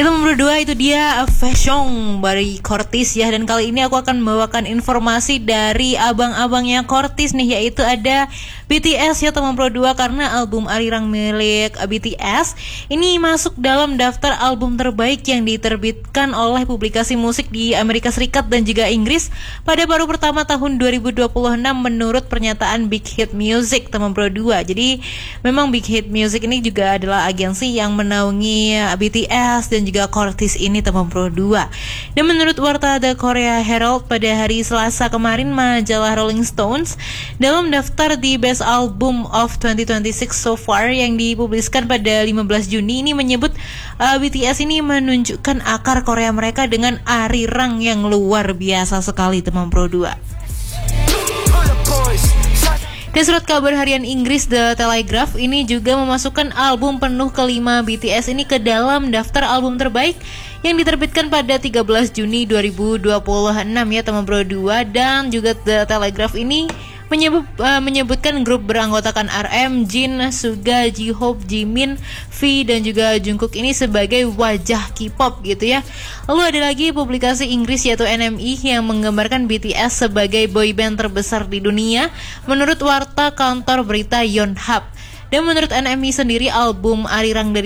Kita nomor 2 itu dia Fashion dari Cortis ya. Dan kali ini aku akan membawakan informasi dari abang-abangnya Cortis nih, yaitu ada BTS ya teman Pro 2, karena album Arirang milik BTS ini masuk dalam daftar album terbaik yang diterbitkan oleh publikasi musik di Amerika Serikat dan juga Inggris pada paruh pertama tahun 2026 menurut pernyataan Big Hit Music teman Pro 2. Jadi memang Big Hit Music ini juga adalah agensi yang menaungi BTS dan juga Cortis ini teman Pro 2. Dan menurut warta The Korea Herald pada hari Selasa kemarin, majalah Rolling Stones dalam daftar di Best Album of 2026 so far yang dipubliskan pada 15 Juni ini menyebut BTS ini menunjukkan akar Korea mereka dengan Arirang yang luar biasa sekali teman Pro 2. Dan surat kabar harian Inggris The Telegraph ini juga memasukkan album penuh kelima BTS ini ke dalam daftar album terbaik yang diterbitkan pada 13 Juni 2026 ya teman Pro 2. Dan juga The Telegraph ini menyebutkan grup beranggotakan RM, Jin, Suga, J-Hope, Jimin, V dan juga Jungkook ini sebagai wajah K-pop gitu ya. Lalu ada lagi publikasi Inggris yaitu NME yang menggambarkan BTS sebagai boyband terbesar di dunia menurut warta kantor berita Yonhap. Dan menurut NME sendiri, album Arirang dari